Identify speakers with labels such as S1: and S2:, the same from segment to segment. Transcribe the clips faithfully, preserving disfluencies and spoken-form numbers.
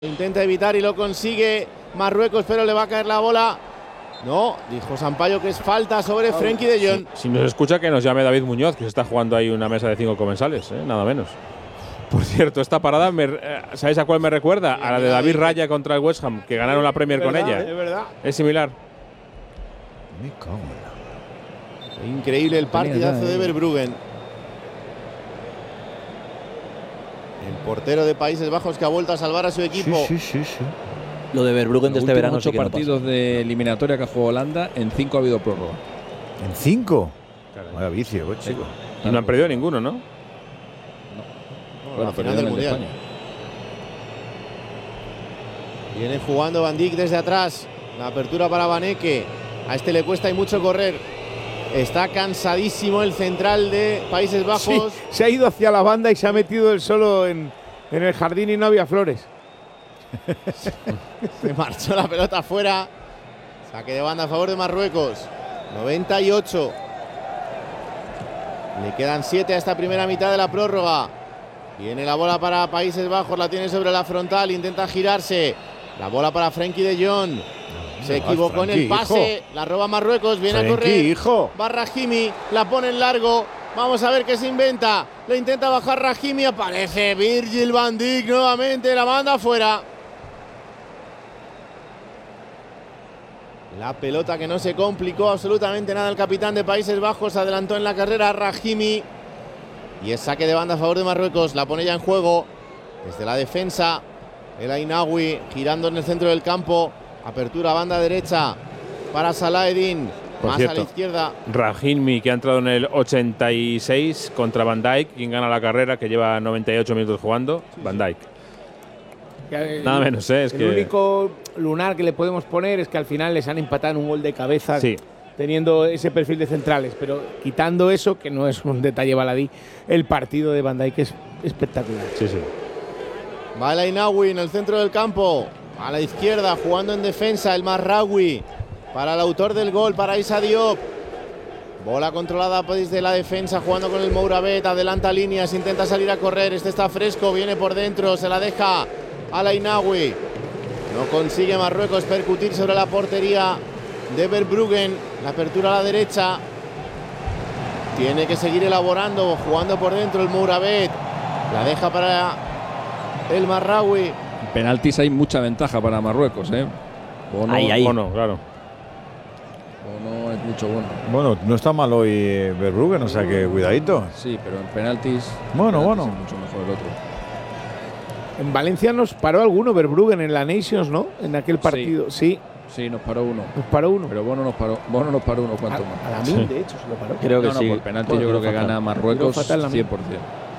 S1: Intenta evitar y lo consigue Marruecos, pero le va a caer la bola. No, dijo Sampaio que es falta sobre Frenkie de Jong.
S2: Si, si nos escucha, que nos llame David Muñoz, que se está jugando ahí una mesa de cinco comensales, ¿eh? Nada menos. Por cierto, esta parada, me, ¿sabéis a cuál me recuerda? A la de David Raya contra el West Ham, que ganaron la Premier con ella.
S1: Es verdad.
S2: Es similar.
S3: Me cago en la...
S1: Increíble el partidazo de Verbruggen. El portero de Países Bajos que ha vuelto a salvar a su equipo.
S3: Sí, sí, sí, sí.
S4: Lo de Verbruggen de este verano.
S5: ocho
S4: sí que no
S5: partidos
S4: pasa.
S5: de eliminatoria que ha jugado Holanda, en cinco ha habido prórroga.
S3: ¿En cinco?
S2: Caray.
S3: Vaya vicio, pues, chico.
S2: Y no han perdido ninguno, ¿no?
S1: No,
S5: Bueno,
S1: la final
S5: perdieron
S1: del
S5: el de
S1: Mundial.
S5: España.
S1: Viene jugando Van Dijk desde atrás. La apertura para Vaneke. A este le cuesta y mucho correr. Está cansadísimo el central de Países Bajos.
S6: Sí, se ha ido hacia la banda y se ha metido él solo en, en el jardín y no había flores.
S1: Se marchó la pelota afuera. Saque de banda a favor de Marruecos. noventa y ocho. Le quedan siete a esta primera mitad de la prórroga. Viene la bola para Países Bajos. La tiene sobre la frontal. Intenta girarse. La bola para Frenkie de Jong. Se equivocó en el pase. La roba Marruecos. Viene a correr.
S6: Hijo.
S1: Va Rahimi. La pone en largo. Vamos a ver qué se inventa. Le intenta bajar Rahimi. Aparece Virgil van Dijk nuevamente. La manda afuera. La pelota que no se complicó absolutamente nada. El capitán de Países Bajos adelantó en la carrera Rahimi. Y es saque de banda a favor de Marruecos. La pone ya en juego desde la defensa. El Ainaoui girando en el centro del campo. Apertura banda derecha para Salahedin.
S2: Por
S1: Más
S2: cierto,
S1: a la izquierda.
S2: Rahimi, que ha entrado en el ochenta y seis contra Van Dijk, quien gana la carrera, que lleva noventa y ocho minutos jugando. Van Dijk.
S6: El,
S2: Nada menos, ¿eh? Es
S6: el
S2: que
S6: único lunar que le podemos poner es que al final les han empatado en un gol de cabeza,
S2: sí,
S6: teniendo ese perfil de centrales. Pero quitando eso, que no es un detalle baladí, el partido de Van Dijk es espectacular.
S2: sí, sí.
S1: Va el Ainaoui en el centro del campo. A la izquierda, jugando en defensa, el Marraoui. Para el autor del gol, para Issa Diop. Bola controlada desde la defensa, jugando con el Mouravet. Adelanta líneas, intenta salir a correr. Este está fresco, viene por dentro, se la deja al Ainaoui. No consigue Marruecos percutir sobre la portería de Verbruggen. La apertura a la derecha. Tiene que seguir elaborando, jugando por dentro el Mouravet. La deja para el Marraoui.
S5: En penaltis hay mucha ventaja para Marruecos, ¿eh? Bono,
S4: Ahí, ahí.
S2: Bono, claro.
S5: Bono es mucho bueno.
S3: Bueno, no está mal hoy eh, Verbruggen, o sea que cuidadito.
S5: Sí, pero en penaltis.
S3: Bueno,
S5: penaltis
S3: bueno.
S5: es mucho mejor el otro.
S6: En Valencia nos paró alguno Verbruggen en la Nations, ¿no? En aquel partido. Sí,
S5: Sí, nos paró uno.
S6: nos paró uno.
S5: Pero Bono nos paró, Bono nos paró unos
S6: a,
S5: cuantos más.
S6: a la mil, de hecho, se lo paró.
S4: Creo que
S5: No, no,
S4: sí.
S5: por penalti
S6: Bueno,
S5: yo creo que
S6: fatal.
S5: gana Marruecos
S6: Pero fatal la
S5: cien por cien.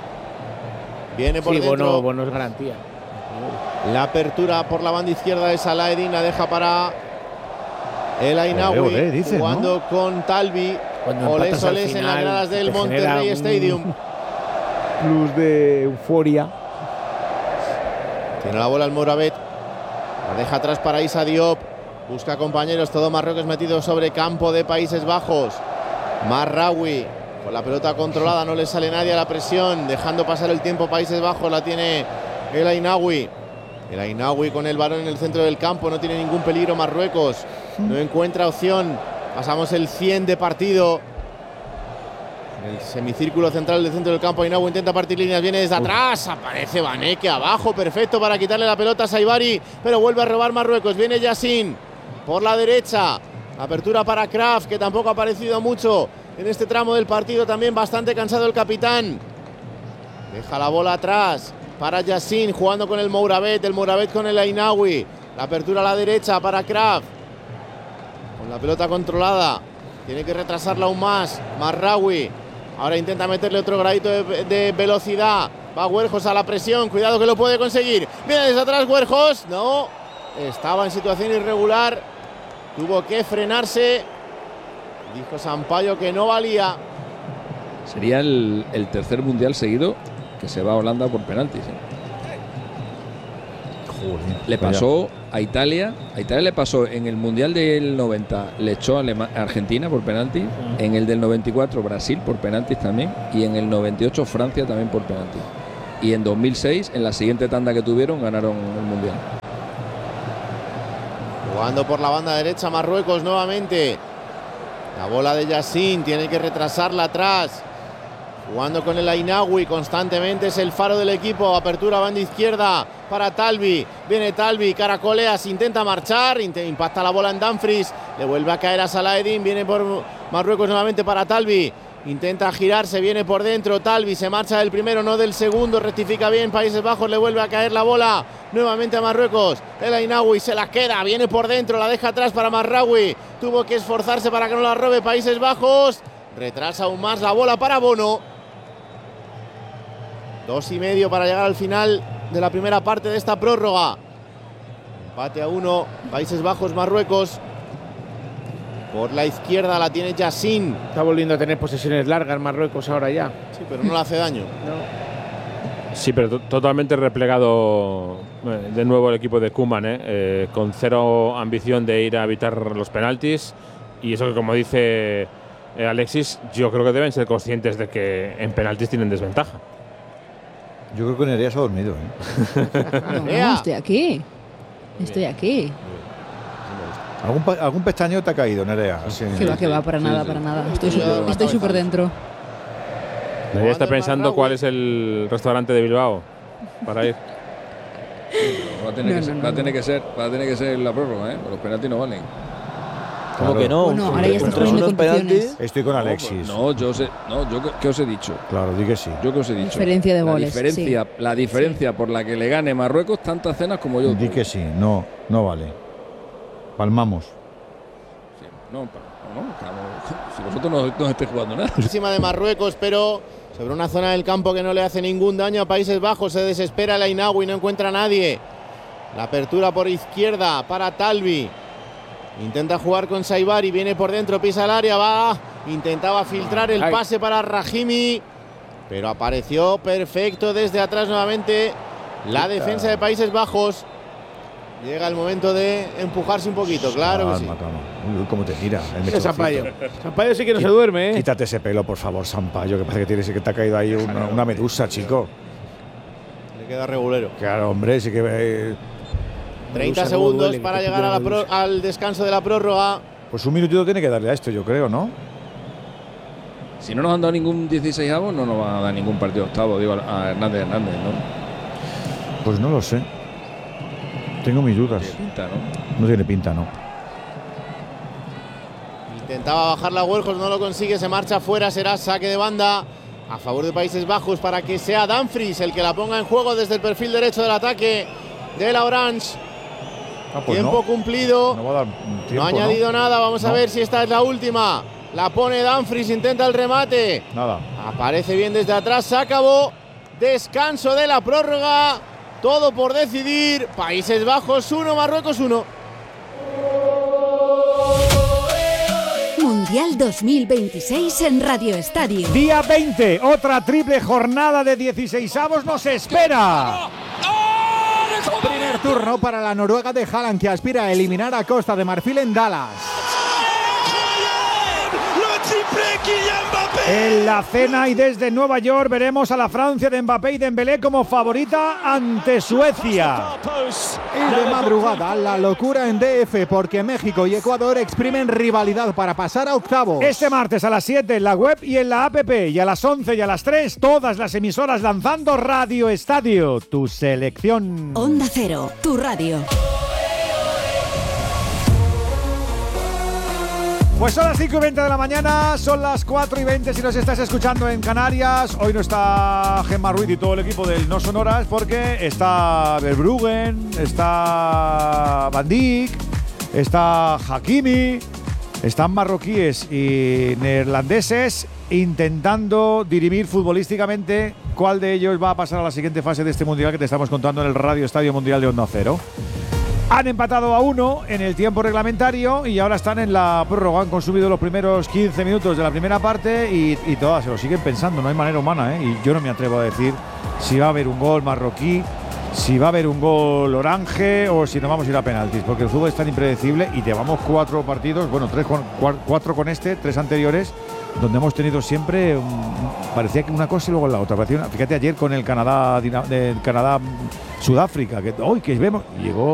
S1: Viene por
S6: Sí,
S1: dentro.
S6: Bono, Bono es garantía.
S1: La apertura por la banda izquierda de Salahedin. La deja para el Ainaoui.
S3: Olé, olé, dice,
S1: jugando con Talbi.
S6: Cuando
S1: Olés,
S6: empatas al
S1: olés en las
S6: final,
S1: gradas del
S6: te genera
S1: Monterrey
S6: un
S1: Stadium.
S6: Plus de euforia.
S1: Tiene la bola el Mouravet. La deja atrás para Issa Diop. Busca compañeros. Todo Marruecos metido sobre campo de Países Bajos. Marraoui con la pelota controlada. No le sale nadie a la presión. Dejando pasar el tiempo Países Bajos. La tiene el Ainaoui. El Ainaoui con el balón en el centro del campo. No tiene ningún peligro Marruecos. No encuentra opción. Pasamos el cien de partido. En el semicírculo central del centro del campo, Ainaoui intenta partir líneas, viene desde atrás, aparece Vaneke abajo, perfecto para quitarle la pelota a Saibari, pero vuelve a robar Marruecos, viene Yassin por la derecha, apertura para Kraft, que tampoco ha aparecido mucho en este tramo del partido, también bastante cansado el capitán. Deja la bola atrás para Yassin, jugando con el Mouravet, el Mouravet con el Ainaoui, la apertura a la derecha para Kraft, con la pelota controlada, tiene que retrasarla aún más, Marraoui. Ahora intenta meterle otro gradito de, de velocidad. Va Huerjos a la presión. Cuidado que lo puede conseguir. Viene desde atrás Huerjos. No. Estaba en situación irregular. Tuvo que frenarse. Dijo Sampaio que no valía.
S5: Sería el, el tercer mundial seguido que se va a Holanda por penaltis, ¿eh?
S3: Joder,
S5: Le
S3: vaya.
S5: pasó a Italia. A Italia le pasó en el mundial del noventa, le echó a Alema- a Argentina por penaltis. En el del noventa y cuatro, Brasil por penaltis también. Y en el noventa y ocho, Francia también por penaltis. y en dos mil seis, en la siguiente tanda que tuvieron, ganaron el Mundial.
S1: Jugando por la banda derecha Marruecos nuevamente. La bola de Yassin, tiene que retrasarla atrás. Jugando con el Ainaoui constantemente, es el faro del equipo. Apertura banda izquierda para Talbi. Viene Talbi, caracolea, se intenta marchar, impacta la bola en Dumfries. Le vuelve a caer a Salahedin, viene por Marruecos nuevamente para Talbi. Intenta girarse, viene por dentro Talbi, se marcha del primero, no del segundo, rectifica bien Países Bajos, le vuelve a caer la bola nuevamente a Marruecos. El Ainaoui se la queda, viene por dentro, la deja atrás para Marraoui. Tuvo que esforzarse para que no la robe Países Bajos. Retrasa aún más la bola para Bono. Dos y medio para llegar al final de la primera parte de esta prórroga. Empate a uno, Países Bajos, Marruecos. Por la izquierda la tiene Yassin.
S6: Está volviendo a tener posesiones largas Marruecos ahora ya.
S1: Sí, pero no le hace daño.
S6: No.
S2: Sí, pero totalmente replegado eh, de nuevo el equipo de Koeman, eh, eh, con cero ambición de ir a evitar los penaltis. Y eso que, como dice eh, Alexis, yo creo que deben ser conscientes de que en penaltis tienen desventaja.
S3: Yo creo que Nerea se ha dormido. ¿eh?
S7: No, estoy aquí. Estoy aquí.
S3: ¿Algún, ¿Algún pestañeo te ha caído, Nerea? Sí.
S7: Que va, que va, para
S5: Sí,
S7: nada,
S5: sí.
S7: para nada.
S1: Sí,
S7: Estoy
S1: sí,
S7: súper
S1: sí,
S7: estoy
S1: sí.
S7: súper dentro.
S2: Nadie está
S1: Jugando el
S2: pensando
S1: Marraoui.
S2: cuál es el restaurante de Bilbao para ir.
S5: Va a tener,
S7: No,
S5: que, ser,
S7: no,
S5: va a
S7: no.
S5: tener que ser, va a tener que ser la prórroga, ¿eh? Los penaltis no valen.
S4: ¿Cómo
S3: Claro.
S4: que no?
S7: Bueno, ahora ya estás
S4: Contra
S7: poniendo
S4: unos penaltis.
S7: condiciones.
S3: Estoy con Alexis.
S5: No, yo sé, no, yo qué os he dicho.
S3: Claro, di que sí.
S5: Yo que os he dicho.
S7: Diferencia de
S5: la
S7: goles,
S5: Diferencia, La diferencia por la que le gane Marruecos tantas cenas como yo.
S3: Di que sí. No, no vale. Palmamos.
S5: Sí, no, pa- no, estamos- si vosotros no, no estáis jugando nada.
S1: Encima de Marruecos, pero sobre una zona del campo que no le hace ningún daño a Países Bajos. Se desespera el Ainaoui, no encuentra a nadie. La apertura por izquierda para Talbi. Intenta jugar con Saibari, viene por dentro, pisa el área, va. Intentaba filtrar el
S6: Ay.
S1: pase para Rahimi, pero apareció perfecto desde atrás nuevamente la defensa de Países Bajos. Llega el momento de empujarse un poquito, claro que sí.
S3: Calma, calma. Uy, cómo te tira el
S6: Es
S3: mechoncito.
S6: Sampaio. Sampaio sí que no se duerme, ¿eh?
S3: Quítate ese pelo, por favor, Sampaio, que parece que tienes que te ha caído ahí una, una medusa, chico.
S1: Le queda regulero.
S3: Claro, hombre, sí que. eh,
S1: treinta
S6: Medusa, ¿cómo
S1: segundos
S6: duele?
S1: para
S6: Que te
S1: llegar a la
S6: pilla
S1: pro-
S6: Medusa.
S1: al descanso de la prórroga.
S3: pues un minutito tiene que darle a esto, yo creo, ¿no?
S5: Si no nos han dado ningún dieciseisavo, no nos van a dar ningún partido octavo, digo a Hernández Hernández, ¿no?
S3: Pues no lo sé. Tengo mis dudas.
S5: Tiene pinta, ¿no?
S3: No tiene pinta, ¿no?
S1: Intentaba bajar la Huerjos, no lo consigue, se marcha fuera, será saque de banda a favor de Países Bajos para que sea Dumfries el que la ponga en juego desde el perfil derecho del ataque de la Orange.
S3: Ah, pues
S1: Tiempo
S3: no.
S1: cumplido,
S3: No va a dar
S1: no
S3: tiempo,
S1: ha añadido nada, vamos a
S3: No.
S1: ver si esta es la última. La pone Dumfries, intenta el remate,
S3: Nada.
S1: aparece bien desde atrás, se acabó. Descanso de la prórroga, todo por decidir. Países Bajos uno, Marruecos uno.
S8: Mundial dos mil veintiséis en Radio Estadio.
S9: Día veinte, otra triple jornada de dieciseisavos nos espera. Primer turno para la Noruega de Haaland, que aspira a eliminar a Costa de Marfil en Dallas. En la cena y desde Nueva York veremos a la Francia de Mbappé y Dembélé como favorita ante Suecia. Y de madrugada, la locura en D F, porque México y Ecuador exprimen rivalidad para pasar a octavos. Este martes a las siete en la web y en la app, y a las once y a las tres todas las emisoras lanzando Radio Estadio, tu selección.
S8: Onda Cero, tu radio.
S9: Pues son las cinco y veinte de la mañana, son las cuatro y veinte si nos estás escuchando en Canarias. Hoy no está Gemma Ruiz y todo el equipo del No Sonoras porque está Verbruggen, está Van Dijk, está Hakimi, están marroquíes y neerlandeses intentando dirimir futbolísticamente cuál de ellos va a pasar a la siguiente fase de este Mundial que te estamos contando en el Radio Estadio Mundial de Onda Cero. Han empatado a uno en el tiempo reglamentario y ahora están en la prórroga. Han consumido los primeros quince minutos de la primera parte y, y todas se lo siguen pensando. No hay manera humana, ¿eh? Y yo no me atrevo a decir si va a haber un gol marroquí, si va a haber un gol orange o si nos vamos a ir a penaltis, porque el fútbol es tan impredecible y llevamos cuatro partidos, bueno, tres con, cuatro con este, tres anteriores, donde hemos tenido siempre, um, parecía que una cosa y luego la otra. Parecía una, fíjate ayer con el Canadá, de Canadá Sudáfrica, que hoy que vemos, llegó